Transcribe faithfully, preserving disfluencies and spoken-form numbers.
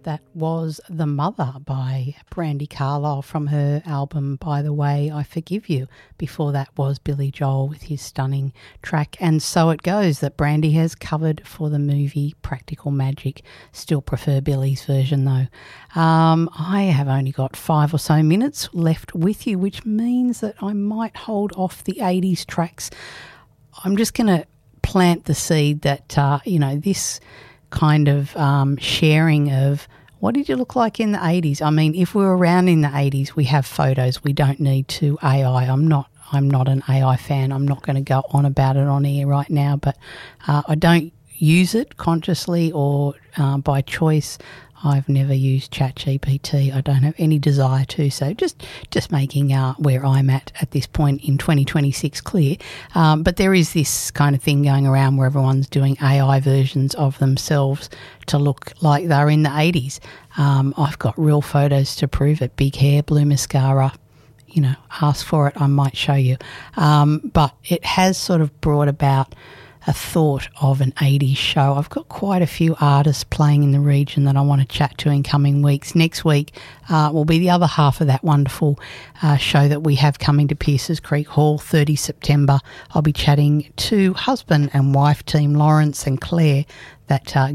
That was The Mother by Brandi Carlile from her album By the Way, I Forgive You. Before that was Billy Joel with his stunning track And So It Goes that Brandi has covered for the movie Practical Magic. Still prefer Billy's version though. Um, I have only got five or so minutes left with you, which means that I might hold off the eighties tracks. I'm just going to plant the seed that, uh, you know, this kind of um, sharing of what did you look like in the eighties? I mean, if we were around in the eighties, we have photos. We don't need to A I. I'm not I'm not an A I fan. I'm not going to go on about it on air right now, but uh, I don't use it consciously or uh, by choice. I've never used ChatGPT. I don't have any desire to. So just just making uh, where I'm at at this point in twenty twenty-six clear. Um, but there is this kind of thing going around where everyone's doing A I versions of themselves to look like they're in the eighties. Um, I've got real photos to prove it. Big hair, blue mascara. You know, ask for it. I might show you. Um, but it has sort of brought about a thought of an eighties show. I've got quite a few artists playing in the region that I want to chat to in coming weeks. Next week uh, will be the other half of that wonderful uh, show that we have coming to Pierces Creek Hall, the thirtieth of September. I'll be chatting to husband and wife team Lawrence and Claire that uh,